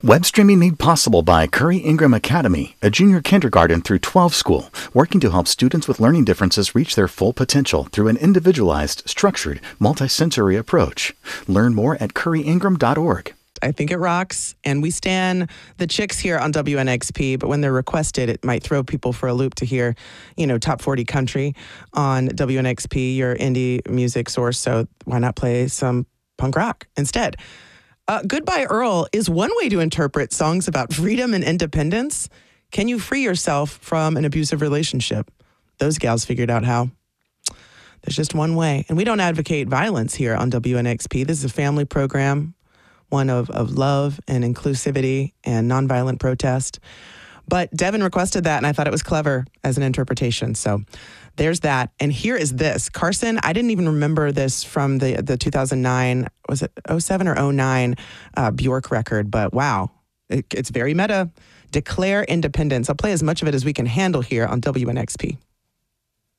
Web streaming made possible by Curry Ingram Academy, a junior kindergarten through 12 school, working to help students with learning differences reach their full potential through an individualized, structured, multisensory approach. Learn more at curryingram.org. I think it rocks, and we stan the chicks here on WNXP, but when they're requested, it might throw people for a loop to hear, top 40 country on WNXP, your indie music source, so why not play some punk rock instead? Goodbye Earl is one way to interpret songs about freedom and independence. Can you free yourself from an abusive relationship? Those gals figured out how. There's just one way. And we don't advocate violence here on WNXP. This is a family program, one of love and inclusivity and nonviolent protest. But Devin requested that, and I thought it was clever as an interpretation. So there's that. And here is this. Carson, I didn't even remember this from the 2009, was it 07 or 09 Bjork record, but wow, it's very meta. Declare Independence. I'll play as much of it as we can handle here on WNXP.